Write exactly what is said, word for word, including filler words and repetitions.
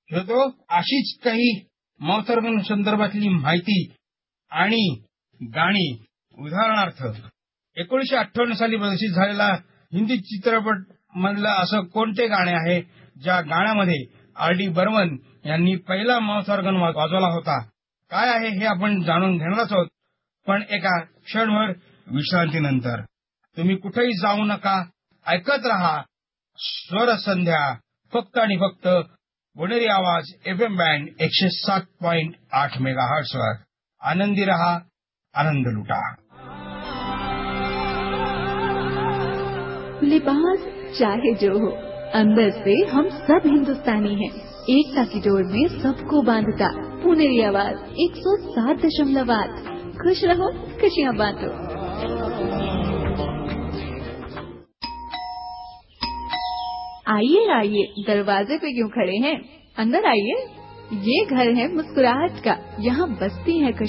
श्रोतो, अशीच काही मौसर्गन संदर्भातली माहिती आणि गाणी, उदाहरणार्थ एकोणीसशे अठ्ठावन्न साली प्रदर्शित झालेला हिंदी चित्रपट मधलं असं कोणते गाणे आहे ज्या गाण्यामध्ये आर डी बर्मन यांनी पहिला मौसर्गन वाजवला होता? काय आहे हे आपण जाणून घेणारच आहोत, पण एका क्षणभर विश्रांतीनंतर. तुम्ही कुठेही जाऊ नका, ऐकत रहा स्वर संध्या, फक्त आणि फक्त पुणेरी आवाज एफ एम बँड एकशे सात पॉइंट आठ मेगा हर्ट्स वर. आनंदी रहा, आनंद लुटा. लिबास चाहे जो हो, अंदर से हम सब हिंदुस्तानी हैं. एकता की डोर में सबको बांधता पुणेरी आवाज एक सौ सात दशमलव आठ. खुश रहो, खुशियाँ बांटो. आइए आइए, दरवाजे पे क्यों खड़े हैं, अंदर आइए. ये घर है मुस्कुराहट का, यहाँ बसती है खुशी.